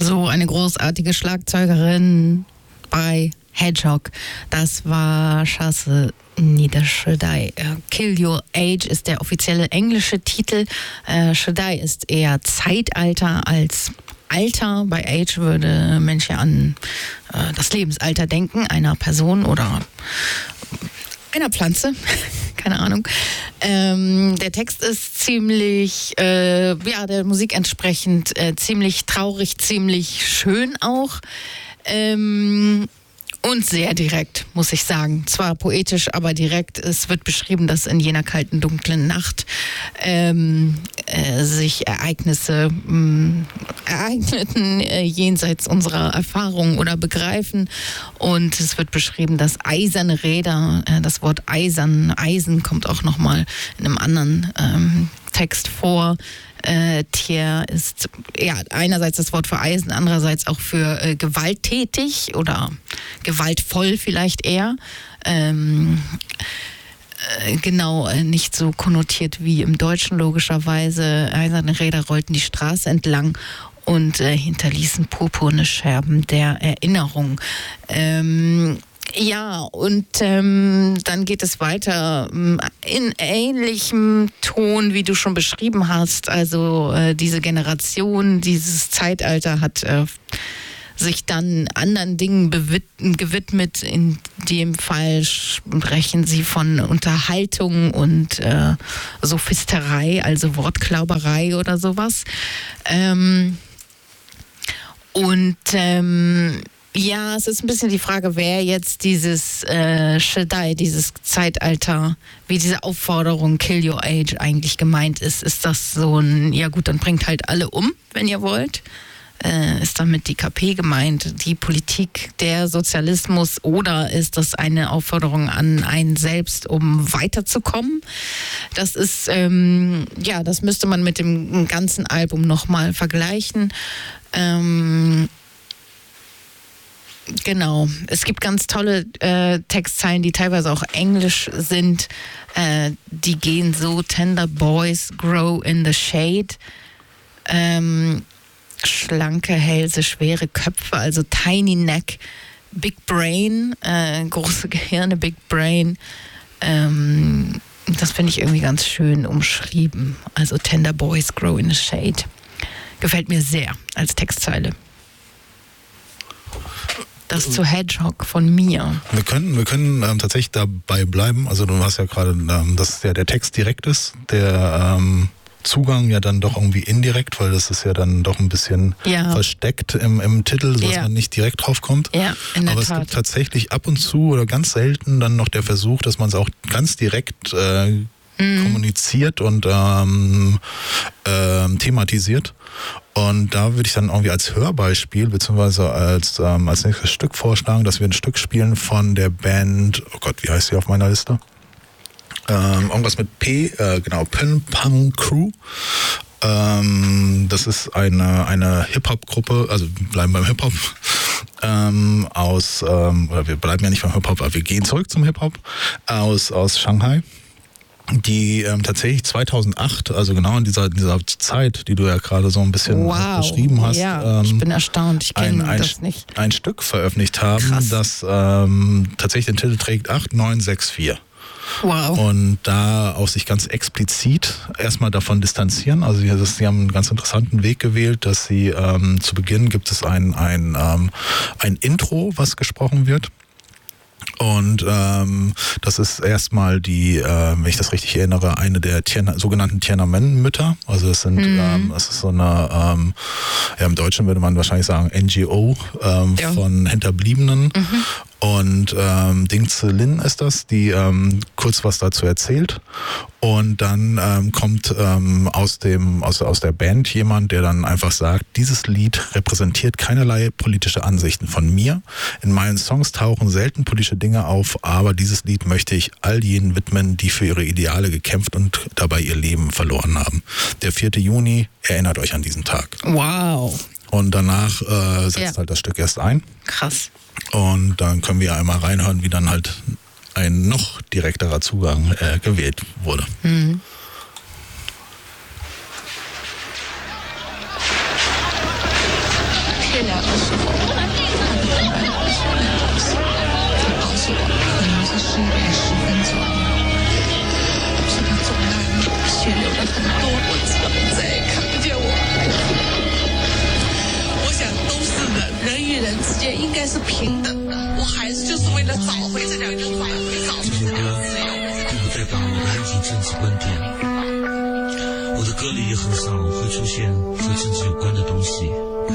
So eine großartige Schlagzeugerin bei Hedgehog. Das war Shasse Niederschedai. Kill Your Age ist der offizielle englische Titel. Shedai ist eher Zeitalter als Alter. Bei Age würde Mensch ja an das Lebensalter denken, einer Person oder einer Pflanze. Keine Ahnung. Der Text ist ziemlich, der Musik entsprechend ziemlich traurig, ziemlich schön auch. Und sehr direkt, muss ich sagen. Zwar poetisch, aber direkt. Es wird beschrieben, dass in jener kalten, dunklen Nacht sich Ereignisse ereigneten jenseits unserer Erfahrung oder Begreifen. Und es wird beschrieben, dass eiserne Räder, das Wort Eisen kommt auch nochmal in einem anderen Text vor. Tier ist ja einerseits das Wort für Eisen, andererseits auch für gewalttätig oder gewaltvoll vielleicht eher. Nicht so konnotiert wie im Deutschen logischerweise. Eiserne Räder rollten die Straße entlang und hinterließen purpurne Scherben der Erinnerung. Dann geht es weiter in ähnlichem Ton, wie du schon beschrieben hast. Also diese Generation, dieses Zeitalter hat sich dann anderen Dingen gewidmet. In dem Fall sprechen sie von Unterhaltung und Sophisterei, also Wortklauberei oder sowas. Ja, es ist ein bisschen die Frage, wer jetzt dieses Shedai, dieses Zeitalter, wie diese Aufforderung Kill Your Age eigentlich gemeint ist. Ist das so ein, ja gut, dann bringt halt alle um, wenn ihr wollt. Ist damit die KP gemeint, die Politik, der Sozialismus, oder ist das eine Aufforderung an einen selbst, um weiterzukommen? Das ist, das müsste man mit dem ganzen Album nochmal vergleichen. Genau, es gibt ganz tolle Textzeilen, die teilweise auch englisch sind. Die gehen so: Tender boys grow in the shade. Schlanke Hälse, schwere Köpfe, also tiny neck, big brain, große Gehirne, big brain. Das finde ich irgendwie ganz schön umschrieben. Also Tender boys grow in the shade. Gefällt mir sehr als Textzeile. Das zu Hedgehog von mir. Wir können tatsächlich dabei bleiben. Also du hast ja gerade, dass ja der Text direkt ist, der Zugang ja dann doch irgendwie indirekt, weil das ist ja dann doch ein bisschen versteckt im Titel, sodass man nicht direkt drauf kommt. Ja, in der Aber Tat. Es gibt tatsächlich ab und zu oder ganz selten dann noch der Versuch, dass man es auch ganz direkt kommuniziert und thematisiert. Und da würde ich dann irgendwie als Hörbeispiel beziehungsweise als nächstes Stück vorschlagen, dass wir ein Stück spielen von der Band, oh Gott, wie heißt sie auf meiner Liste? Irgendwas mit P, genau, Pin Pang Crew. Das ist eine Hip-Hop-Gruppe, also wir bleiben beim Hip-Hop, oder wir bleiben ja nicht beim Hip-Hop, aber wir gehen zurück zum Hip-Hop, aus Shanghai, die tatsächlich 2008, also genau in dieser Zeit, die du ja gerade so ein bisschen beschrieben hast, ich bin erstaunt, ich kenne das nicht. Ein Stück veröffentlicht haben, Krass. das tatsächlich den Titel trägt 8964. Wow. Und da auch sich ganz explizit erstmal davon distanzieren. Also sie haben einen ganz interessanten Weg gewählt, dass sie zu Beginn gibt es ein Intro, was gesprochen wird. Und das ist erstmal die, wenn ich das richtig erinnere, eine der sogenannten Tiananmen-Mütter. Also es sind, es ist so eine, im Deutschen würde man wahrscheinlich sagen NGO von Hinterbliebenen. Und Ding Zi Lin ist das, die kurz was dazu erzählt. Und dann kommt aus der Band jemand, der dann einfach sagt, dieses Lied repräsentiert keinerlei politische Ansichten von mir. In meinen Songs tauchen selten politische Dinge auf, aber dieses Lied möchte ich all jenen widmen, die für ihre Ideale gekämpft und dabei ihr Leben verloren haben. Der 4. Juni, erinnert euch an diesen Tag. Wow. Und danach setzt halt das Stück erst ein. Krass. Und dann können wir einmal reinhören, wie dann halt ein noch direkterer Zugang gewählt wurde. Mhm. 确了的时候，他的明白了什么东西，他告诉我可能是11点10分左右。这个走廊血流了很多，我知道再也看不见我。我想都是人，人与人之间应该是平等的。我还是就是为了找回这两个自由。 这首歌并不代表我的任何政治观点，我的歌里也很少会出现和政治有关的东西。